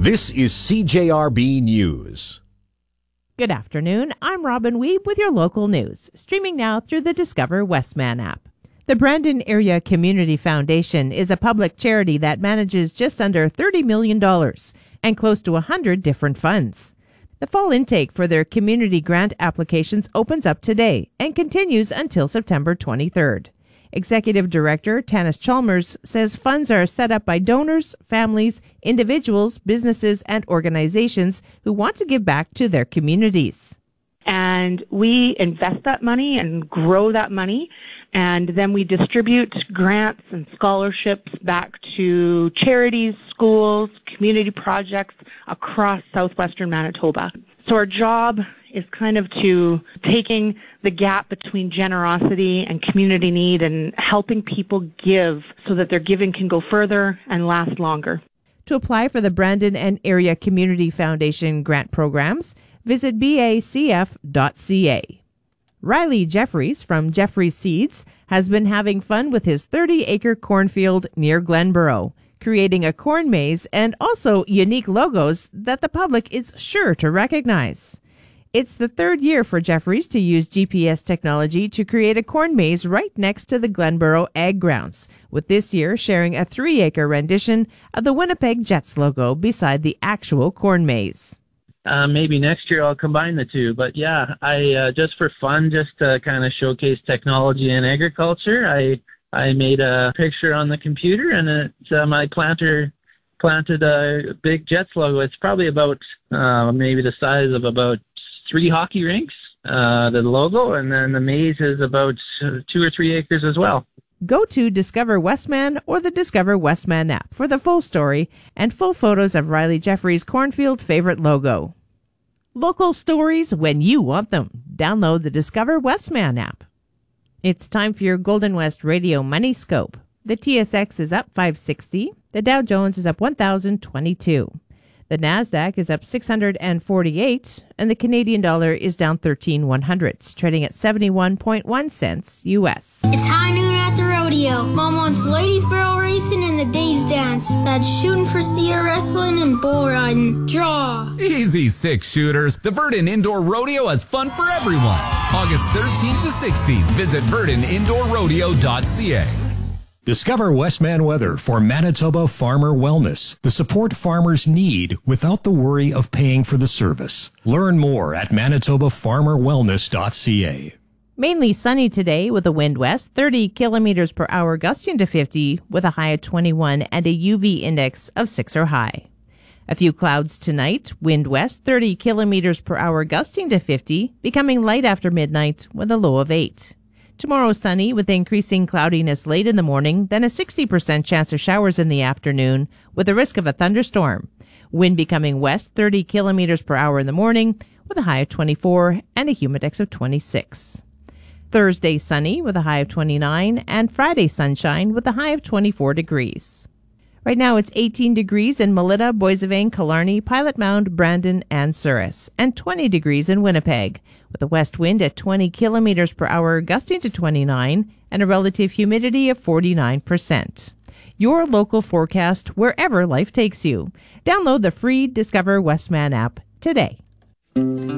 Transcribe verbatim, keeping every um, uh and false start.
This is C J R B News. Good afternoon. I'm Robin Weeb with your local news, streaming now through the Discover Westman app. The Brandon Area Community Foundation is a public charity that manages just under thirty million dollars and close to one hundred different funds. The fall intake for their community grant applications opens up today and continues until September twenty-third. Executive Director Tanis Chalmers says funds are set up by donors, families, individuals, businesses, and organizations who want to give back to their communities. And we invest that money and grow that money, and then we distribute grants and scholarships back to charities, schools, community projects across southwestern Manitoba. So our job is kind of to taking the gap between generosity and community need and helping people give so that their giving can go further and last longer. To apply for the Brandon and Area Community Foundation grant programs, visit B A C F dot C A. Riley Jeffries from Jeffries Seeds has been having fun with his thirty-acre cornfield near Glenborough, creating a corn maze and also unique logos that the public is sure to recognize. It's the third year for Jeffries to use G P S technology to create a corn maze right next to the Glenborough Ag Grounds, with this year sharing a three-acre rendition of the Winnipeg Jets logo beside the actual corn maze. Uh, maybe next year I'll combine the two. But yeah, I uh, just for fun, just to kind of showcase technology in agriculture, I I made a picture on the computer, and it, uh, my planter planted a big Jets logo. It's probably about uh, maybe the size of about three hockey rinks, uh, the logo, and then the maze is about two or three acres as well. Go to Discover Westman or the Discover Westman app for the full story and full photos of Riley Jeffries' cornfield favorite logo. Local stories when you want them. Download the Discover Westman app. It's time for your Golden West Radio Money Scope. The T S X is up five sixty. The Dow Jones is up one thousand twenty-two. The NASDAQ is up six hundred forty-eight, and the Canadian dollar is down thirteen one hundredths, trading at seventy-one point one cents U S. It's high noon at the rodeo. Mom wants ladies barrel racing and the days dance. Dad's shooting for steer wrestling and bull riding. Draw. Easy, six shooters. The Verdon Indoor Rodeo has fun for everyone. August thirteenth to sixteenth. Visit verdon indoor rodeo dot c a. Discover Westman Weather for Manitoba Farmer Wellness, the support farmers need without the worry of paying for the service. Learn more at manitoba farmer wellness dot c a. Mainly sunny today with a wind west, thirty kilometers per hour gusting to fifty with a high of twenty-one and a U V index of six or high. A few clouds tonight, wind west, thirty kilometers per hour gusting to fifty, becoming light after midnight with a low of eight. Tomorrow sunny with increasing cloudiness late in the morning, then a sixty percent chance of showers in the afternoon with a risk of a thunderstorm. Wind becoming west, thirty kilometers per hour in the morning with a high of twenty-four and a humidex of twenty-six. Thursday sunny with a high of twenty-nine and Friday sunshine with a high of twenty-four degrees. Right now it's eighteen degrees in Melita, Boissevain, Killarney, Pilot Mound, Brandon, and Souris, and twenty degrees in Winnipeg, with a west wind at twenty kilometers per hour gusting to twenty-nine and a relative humidity of forty-nine percent. Your local forecast wherever life takes you. Download the free Discover Westman app today.